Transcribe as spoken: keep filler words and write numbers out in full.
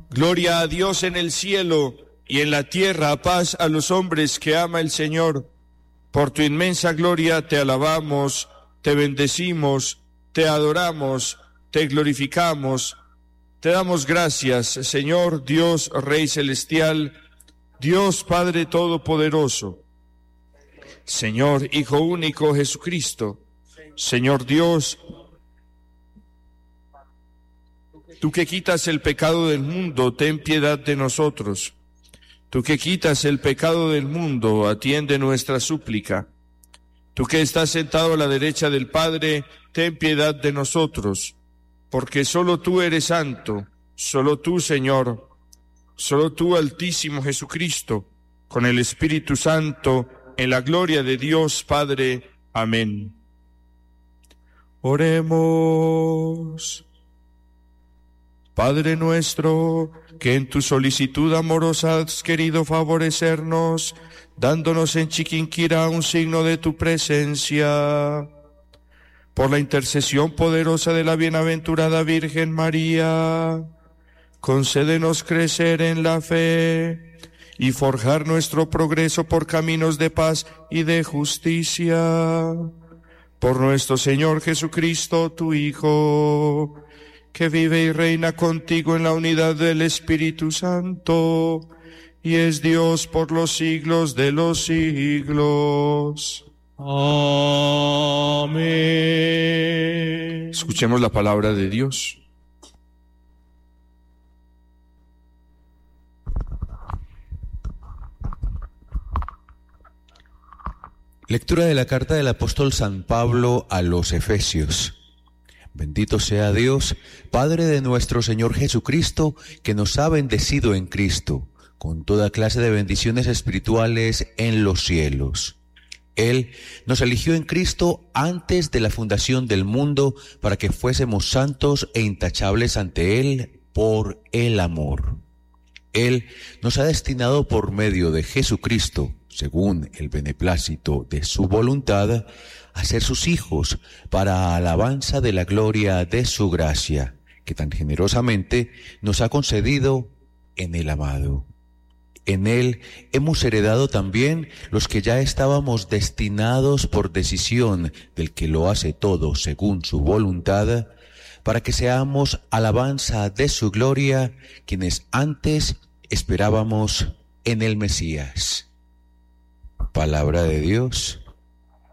Gloria a Dios en el cielo y en la tierra paz a los hombres que ama el Señor. Por tu inmensa gloria te alabamos, te bendecimos, te adoramos, te glorificamos. Te damos gracias, Señor Dios, Rey Celestial, Dios Padre Todopoderoso, Señor Hijo Único Jesucristo, Señor Dios, tú que quitas el pecado del mundo, ten piedad de nosotros. Tú que quitas el pecado del mundo, atiende nuestra súplica. Tú que estás sentado a la derecha del Padre, ten piedad de nosotros. Porque solo tú eres santo, solo tú, Señor, solo tú, Altísimo Jesucristo, con el Espíritu Santo, en la gloria de Dios Padre. Amén. Oremos. Padre nuestro, que en tu solicitud amorosa has querido favorecernos, dándonos en Chiquinquirá un signo de tu presencia. Por la intercesión poderosa de la bienaventurada Virgen María, concédenos crecer en la fe y forjar nuestro progreso por caminos de paz y de justicia. Por nuestro Señor Jesucristo, tu Hijo, que vive y reina contigo en la unidad del Espíritu Santo, y es Dios por los siglos de los siglos. Amén. Escuchemos la palabra de Dios. Lectura de la carta del apóstol San Pablo a los Efesios. Bendito sea Dios, Padre de nuestro Señor Jesucristo, que nos ha bendecido en Cristo, con toda clase de bendiciones espirituales en los cielos. Él nos eligió en Cristo antes de la fundación del mundo para que fuésemos santos e intachables ante Él por el amor. Él nos ha destinado por medio de Jesucristo, según el beneplácito de su voluntad, a ser sus hijos para alabanza de la gloria de su gracia, que tan generosamente nos ha concedido en el amado. En Él hemos heredado también los que ya estábamos destinados por decisión del que lo hace todo según su voluntad, para que seamos alabanza de su gloria, quienes antes esperábamos en el Mesías. Palabra de Dios.